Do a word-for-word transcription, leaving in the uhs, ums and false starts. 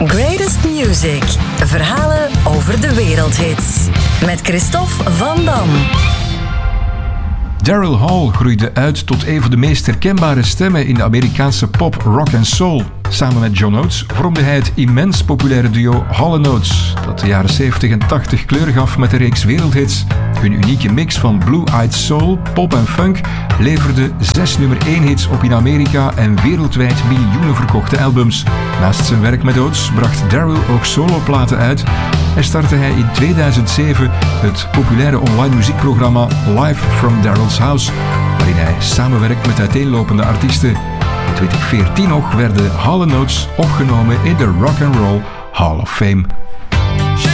Greatest Music. Verhalen over de wereldhits. Met Christophe Van Dam. Daryl Hall groeide uit tot een van de meest herkenbare stemmen in de Amerikaanse pop, rock en soul. Samen met John Oates vormde hij het immens populaire duo Hall en Oates, dat de jaren zeventig en tachtig kleur gaf met een reeks wereldhits. Hun unieke mix van blue-eyed soul, pop en funk leverde zes nummer één hits op in Amerika en wereldwijd miljoenen verkochte albums. Naast zijn werk met Oates bracht Daryl ook soloplaten uit en startte hij in tweeduizend zeven het populaire online muziekprogramma Live from Daryl's House, waarin hij samenwerkt met uiteenlopende artiesten. In twintig veertien nog werden Hall en Oates opgenomen in de Rock and Roll Hall of Fame.